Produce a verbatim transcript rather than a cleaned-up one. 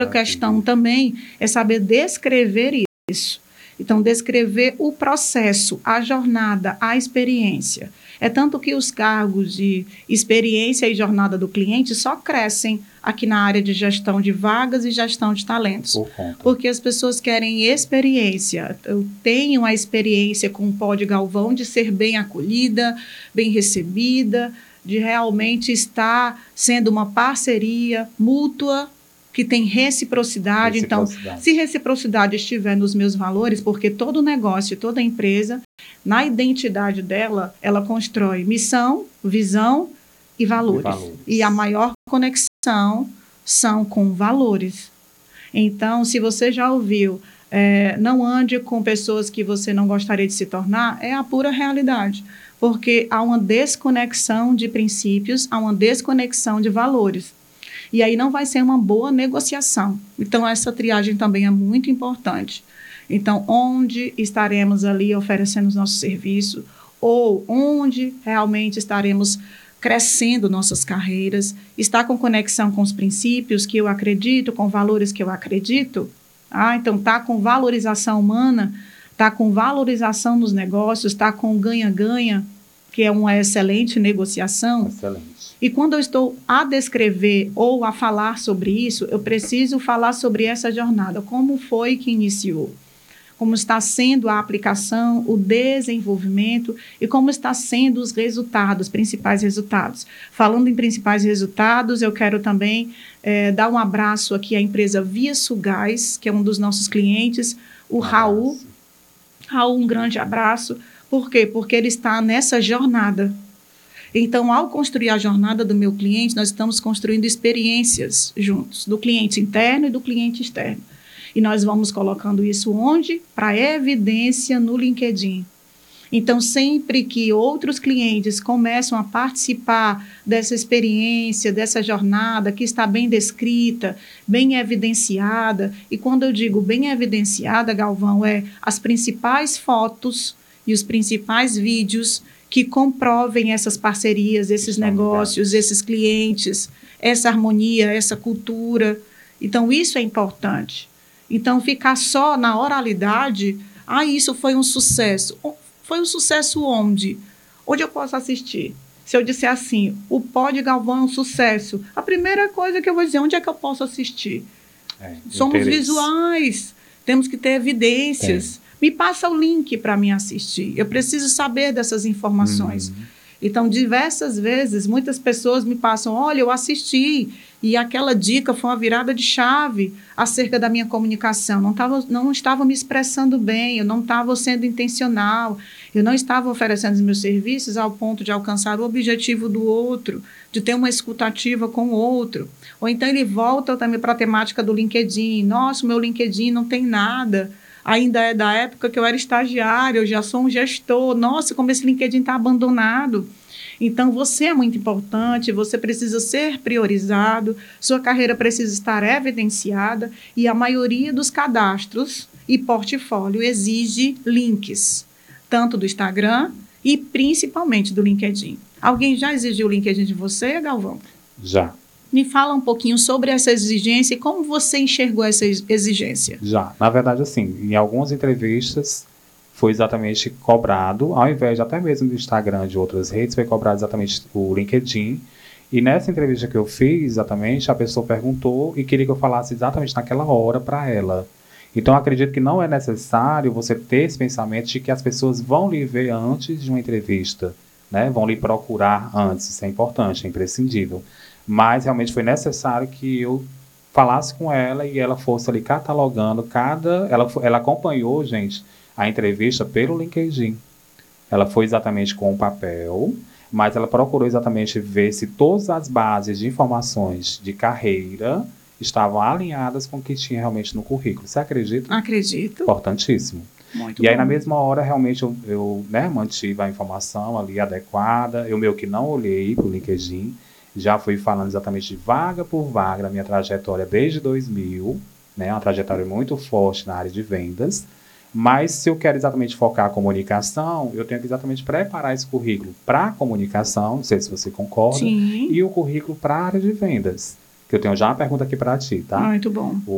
questão também é saber descrever isso. Então, descrever o processo, a jornada, a experiência. É tanto que os cargos de experiência e jornada do cliente só crescem aqui na área de gestão de vagas e gestão de talentos. Por porque as pessoas querem experiência. Eu tenho a experiência com o Pod Galvão de ser bem acolhida, bem recebida, de realmente estar sendo uma parceria mútua, que tem reciprocidade. reciprocidade. Então, se reciprocidade estiver nos meus valores, porque todo negócio, toda empresa, na identidade dela, ela constrói missão, visão e valores. E, valores. E a maior conexão são com valores. Então, se você já ouviu, é, não ande com pessoas que você não gostaria de se tornar, é a pura realidade. Porque há uma desconexão de princípios, há uma desconexão de valores. E aí não vai ser uma boa negociação. Então, essa triagem também é muito importante. Então, onde estaremos ali oferecendo os nossos serviços, ou onde realmente estaremos crescendo nossas carreiras, está com conexão com os princípios que eu acredito, com valores que eu acredito. Ah, então, está com valorização humana, está com valorização nos negócios, está com ganha-ganha, que é uma excelente negociação. Excelente. E quando eu estou a descrever ou a falar sobre isso, eu preciso falar sobre essa jornada. Como foi que iniciou? Como está sendo a aplicação, o desenvolvimento e como está sendo os resultados, os principais resultados. Falando em principais resultados, eu quero também é, dar um abraço aqui à empresa Via Sugás, que é um dos nossos clientes, o um Raul. Raul, um grande abraço. Por quê? Porque ele está nessa jornada. Então, ao construir a jornada do meu cliente, nós estamos construindo experiências juntos, do cliente interno e do cliente externo. E nós vamos colocando isso onde? Para evidência no LinkedIn. Então, sempre que outros clientes começam a participar dessa experiência, dessa jornada que está bem descrita, bem evidenciada, e quando eu digo bem evidenciada, Galvão, é as principais fotos e os principais vídeos que comprovem essas parcerias, esses negócios, esses clientes, essa harmonia, essa cultura. Então, isso é importante. Então, ficar só na oralidade, ah, isso foi um sucesso. Foi um sucesso onde? Onde eu posso assistir? Se eu disser assim, o Pod Galvão é um sucesso, a primeira coisa que eu vou dizer, onde é que eu posso assistir? É, Somos interesse. visuais, temos que ter evidências. Tem. Me passa o link para mim assistir. Eu preciso saber dessas informações. Uhum. Então, diversas vezes, muitas pessoas me passam, olha, eu assisti, e aquela dica foi uma virada de chave acerca da minha comunicação. Não, tava, não estava me expressando bem, eu não estava sendo intencional, eu não estava oferecendo os meus serviços ao ponto de alcançar o objetivo do outro, de ter uma escutativa com o outro. Ou então ele volta também para a temática do LinkedIn. Nossa, o meu LinkedIn não tem nada. Ainda é da época que eu era estagiário, eu já sou um gestor. Nossa, como esse LinkedIn está abandonado. Então, você é muito importante, você precisa ser priorizado, sua carreira precisa estar evidenciada e a maioria dos cadastros e portfólio exige links, tanto do Instagram e principalmente do LinkedIn. Alguém já exigiu o LinkedIn de você, Galvão? Já. Me fala um pouquinho sobre essa exigência e como você enxergou essa exigência. Já. Na verdade, assim, em algumas entrevistas foi exatamente cobrado, ao invés de até mesmo do Instagram, de outras redes, foi cobrado exatamente o LinkedIn. E nessa entrevista que eu fiz, exatamente, a pessoa perguntou e queria que eu falasse exatamente naquela hora para ela. Então, eu acredito que não é necessário você ter esse pensamento de que as pessoas vão lhe ver antes de uma entrevista, né? Vão lhe procurar antes. Isso é importante, é imprescindível. Mas realmente foi necessário que eu falasse com ela e ela fosse ali catalogando cada... Ela, ela acompanhou, gente, a entrevista pelo LinkedIn. Ela foi exatamente com o papel, mas ela procurou exatamente ver se todas as bases de informações de carreira estavam alinhadas com o que tinha realmente no currículo. Você acredita? Acredito. Importantíssimo. Muito e aí, bom. na mesma hora, realmente, eu, eu né, mantive a informação ali adequada. Eu meio que não olhei para o LinkedIn. Já fui falando exatamente de vaga por vaga na minha trajetória desde dois mil, né, uma trajetória muito forte na área de vendas, mas se eu quero exatamente focar a comunicação, eu tenho que exatamente preparar esse currículo para a comunicação, não sei se você concorda, Sim. E o currículo para a área de vendas, que eu tenho já uma pergunta aqui para ti, tá? Muito bom.